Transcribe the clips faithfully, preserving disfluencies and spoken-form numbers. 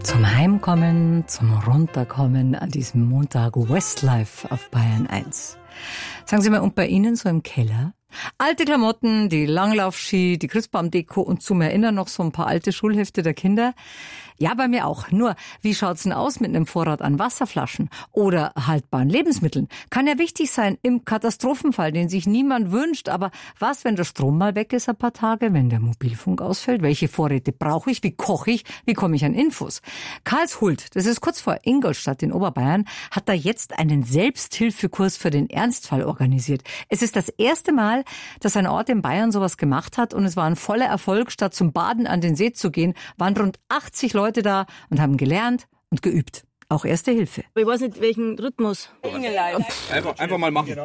Zum Heimkommen, zum Runterkommen an diesem Montag Westlife auf Bayern eins. Sagen Sie mal, und bei Ihnen so im Keller? Alte Klamotten, die Langlaufski, die Christbaumdeko und zum Erinnern noch so ein paar alte Schulhefte der Kinder. Ja, bei mir auch. Nur, wie schaut's denn aus mit einem Vorrat an Wasserflaschen oder haltbaren Lebensmitteln? Kann ja wichtig sein im Katastrophenfall, den sich niemand wünscht. Aber was, wenn der Strom mal weg ist ein paar Tage, wenn der Mobilfunk ausfällt? Welche Vorräte brauche ich? Wie koche ich? Wie komme ich an Infos? Karlshult, das ist kurz vor Ingolstadt in Oberbayern, hat da jetzt einen Selbsthilfekurs für den Ernstfall organisiert. Es ist das erste Mal, dass ein Ort in Bayern sowas gemacht hat und es war ein voller Erfolg. Statt zum Baden an den See zu gehen, waren rund achtzig Leute da und haben gelernt und geübt. Auch Erste Hilfe. Ich weiß nicht, welchen Rhythmus. Einfach, einfach mal machen.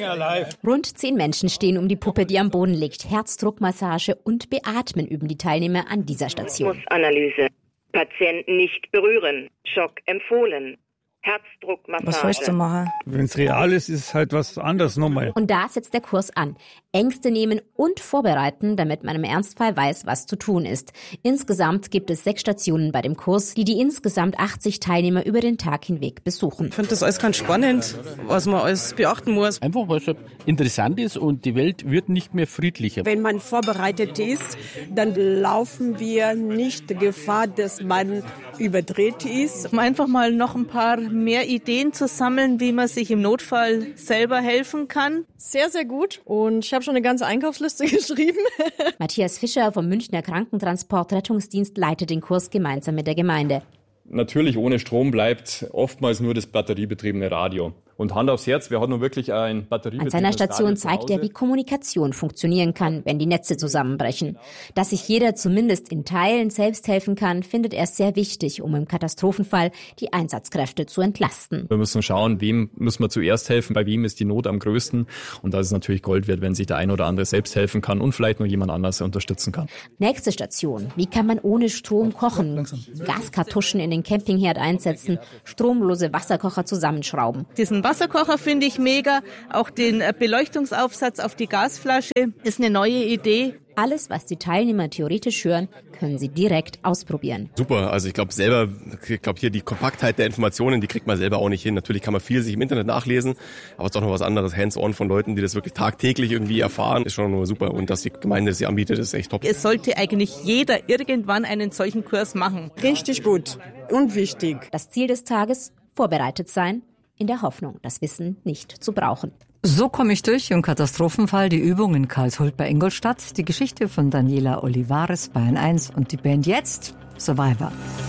Rund zehn Menschen stehen um die Puppe, die am Boden liegt. Herzdruckmassage und Beatmen üben die Teilnehmer an dieser Station. Analyse. Patienten nicht berühren. Schock empfohlen. Herzdruckmassage. Was sollst du machen? Wenn es real ist, ist es halt was anderes nochmal. Und da setzt der Kurs an. Ängste nehmen und vorbereiten, damit man im Ernstfall weiß, was zu tun ist. Insgesamt gibt es sechs Stationen bei dem Kurs, die die insgesamt achtzig Teilnehmer über den Tag hinweg besuchen. Ich finde das alles ganz spannend, was man alles beachten muss. Einfach, weil es interessant ist und die Welt wird nicht mehr friedlicher. Wenn man vorbereitet ist, dann laufen wir nicht Gefahr, dass man überdreht ist. Um einfach mal noch ein paar mehr Ideen zu sammeln, wie man sich im Notfall selber helfen kann. Sehr, sehr gut. Und ich habe schon eine ganze Einkaufsliste geschrieben. Matthias Fischer vom Münchner Krankentransport-Rettungsdienst leitet den Kurs gemeinsam mit der Gemeinde. Natürlich, ohne Strom bleibt oftmals nur das batteriebetriebene Radio. Und Hand aufs Herz, wer hat nun wirklich ein batteriebetriebenes Radio? An seiner Station zeigt er, wie Kommunikation funktionieren kann, wenn die Netze zusammenbrechen. Dass sich jeder zumindest in Teilen selbst helfen kann, findet er sehr wichtig, um im Katastrophenfall die Einsatzkräfte zu entlasten. Wir müssen schauen, wem müssen wir zuerst helfen, bei wem ist die Not am größten. Und da ist es natürlich Gold wert, wenn sich der ein oder andere selbst helfen kann und vielleicht noch jemand anders unterstützen kann. Nächste Station. Wie kann man ohne Strom kochen? Gaskartuschen in den Campingherd einsetzen, stromlose Wasserkocher zusammenschrauben. Diesen Wasserkocher finde ich mega. Auch den Beleuchtungsaufsatz auf die Gasflasche ist eine neue Idee. Alles, was die Teilnehmer theoretisch hören, können sie direkt ausprobieren. Super, also ich glaube selber, ich glaube hier die Kompaktheit der Informationen, die kriegt man selber auch nicht hin. Natürlich kann man viel sich im Internet nachlesen, aber es ist auch noch was anderes, hands-on von Leuten, die das wirklich tagtäglich irgendwie erfahren, ist schon nur super. Und dass die Gemeinde das hier anbietet, ist echt top. Es sollte eigentlich jeder irgendwann einen solchen Kurs machen. Richtig gut und wichtig. Das Ziel des Tages, vorbereitet sein, in der Hoffnung, das Wissen nicht zu brauchen. So komme ich durch im Katastrophenfall, die Übung in Karlshult bei Ingolstadt, die Geschichte von Daniela Olivares, Bayern eins und die Band Jetzt, Survivor.